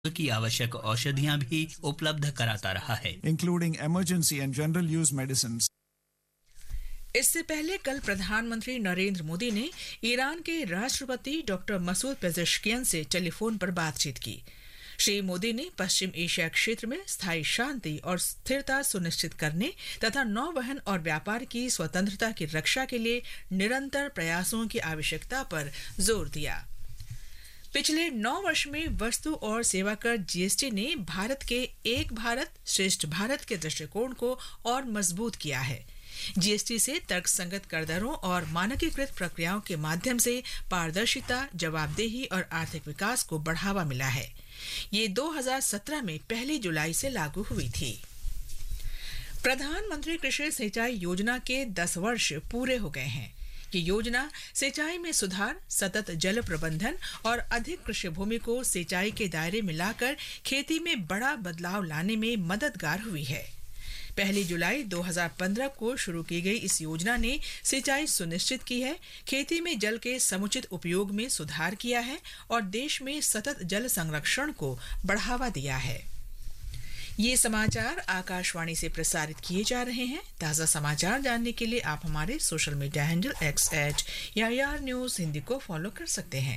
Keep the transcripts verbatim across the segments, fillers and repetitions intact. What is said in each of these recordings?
की आवश्यक औषधियां भी उपलब्ध कराता रहा है, including emergency and general use medicines. इससे पहले कल प्रधानमंत्री नरेंद्र मोदी ने ईरान के राष्ट्रपति डॉक्टर मसूद पेजेश्कियन से टेलीफोन पर बातचीत की। श्री मोदी ने पश्चिम एशिया क्षेत्र में स्थायी शांति और स्थिरता सुनिश्चित करने तथा नौवहन और व्यापार की स्वतंत्रता की रक्षा के लिए निरंतर प्रयासों की आवश्यकता पर जोर दिया। पिछले नौ वर्ष में वस्तु और सेवा कर जीएसटी ने भारत के एक भारत श्रेष्ठ भारत के दृष्टिकोण को और मजबूत किया है। जीएसटी से तर्कसंगत कर दरों और मानकीकृत प्रक्रियाओं के माध्यम से पारदर्शिता, जवाबदेही और आर्थिक विकास को बढ़ावा मिला है। ये दो हज़ार सत्रह में पहली जुलाई से लागू हुई थी। प्रधानमंत्री कृषि सिंचाई योजना के दस वर्ष पूरे हो गए हैं। ये योजना सिंचाई में सुधार, सतत जल प्रबंधन और अधिक कृषि भूमि को सिंचाई के दायरे में लाकर खेती में बड़ा बदलाव लाने में मददगार हुई है। पहली जुलाई दो हज़ार पंद्रह को शुरू की गई इस योजना ने सिंचाई सुनिश्चित की है, खेती में जल के समुचित उपयोग में सुधार किया है और देश में सतत जल संरक्षण को बढ़ावा दिया है। ये समाचार आकाशवाणी से प्रसारित किए जा रहे हैं। ताज़ा समाचार जानने के लिए आप हमारे social media handle x eight यार न्यूज हिंदी को फॉलो कर सकते हैं।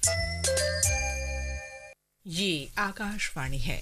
ये आकाशवाणी है।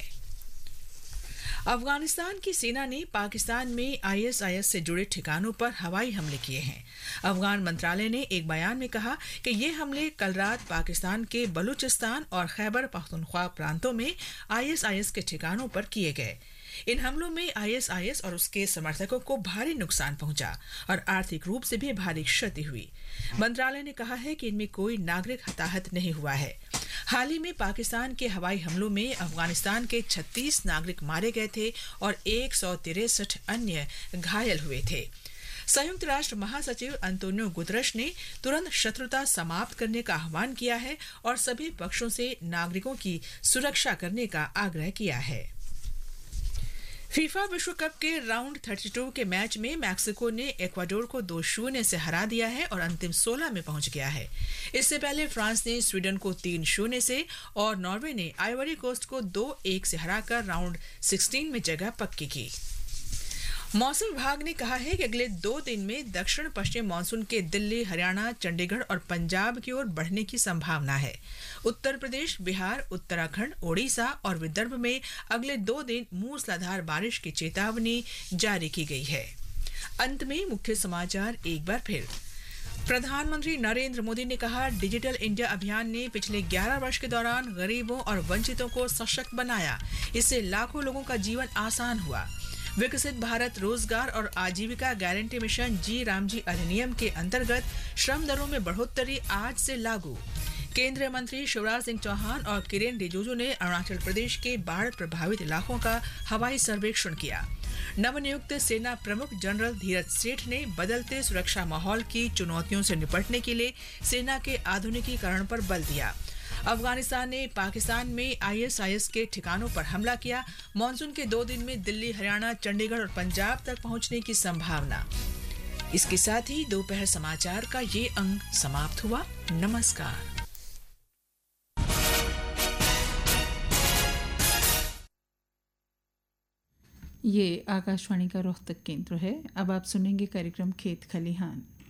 अफगानिस्तान की सेना ने पाकिस्तान में आईएसआईएस से जुड़े ठिकानों पर हवाई हमले किए हैं। अफगान मंत्रालय ने एक बयान में कहा कि ये हमले कल रात पाकिस्तान के बलूचिस्तान और खैबर पख्तूनख्वा प्रांतों में आईएसआईएस के ठिकानों पर किए गए। इन हमलों में आईएसआईएस और उसके समर्थकों को भारी नुकसान पहुंचा और आर्थिक रूप से भी भारी क्षति हुई। मंत्रालय ने कहा है कि इनमें कोई नागरिक हताहत नहीं हुआ है। हाल ही में पाकिस्तान के हवाई हमलों में अफगानिस्तान के छत्तीस नागरिक मारे गए थे और एक सौ तिरसठ अन्य घायल हुए थे। संयुक्त राष्ट्र महासचिव अंतोनियो गुतरश ने तुरंत शत्रुता समाप्त करने का आह्वान किया है और सभी पक्षों से नागरिकों की सुरक्षा करने का आग्रह किया है। फीफा विश्व कप के राउंड बत्तीस के मैच में मैक्सिको ने इक्वाडोर को दो शून्य से हरा दिया है और अंतिम सोलह में पहुंच गया है। इससे पहले फ्रांस ने स्वीडन को तीन शून्य से और नॉर्वे ने आइवरी कोस्ट को दो एक से हराकर राउंड सोलह में जगह पक्की की। मौसम विभाग ने कहा है कि अगले दो दिन में दक्षिण पश्चिम मानसून के दिल्ली, हरियाणा, चंडीगढ़ और पंजाब की ओर बढ़ने की संभावना है। उत्तर प्रदेश, बिहार, उत्तराखंड, ओडिशा और विदर्भ में अगले दो दिन मूसलाधार बारिश की चेतावनी जारी की गई है। अंत में मुख्य समाचार एक बार फिर। प्रधानमंत्री नरेंद्र मोदी ने कहा, डिजिटल इंडिया अभियान ने पिछले ग्यारह वर्ष के दौरान गरीबों और वंचितों को सशक्त बनाया। इससे लाखों लोगों का जीवन आसान हुआ। विकसित भारत रोजगार और आजीविका गारंटी मिशन जी रामजी अधिनियम के अंतर्गत श्रम दरों में बढ़ोतरी आज से लागू। केंद्रीय मंत्री शिवराज सिंह चौहान और किरेन रिजिजू ने अरुणाचल प्रदेश के बाढ़ प्रभावित इलाकों का हवाई सर्वेक्षण किया। नवनियुक्त सेना प्रमुख जनरल धीरज सेठ ने बदलते सुरक्षा माहौल की चुनौतियों से निपटने के लिए सेना के आधुनिकीकरण पर बल दिया। अफगानिस्तान ने पाकिस्तान में आईएसआईएस के ठिकानों पर हमला किया। मॉनसून के दो दिन में दिल्ली, हरियाणा, चंडीगढ़ और पंजाब तक पहुंचने की संभावना। इसके साथ ही दोपहर समाचार का ये अंक समाप्त हुआ। नमस्कार। ये आकाशवाणी का रोहतक केंद्र है। अब आप सुनेंगे कार्यक्रम खेत खलिहान।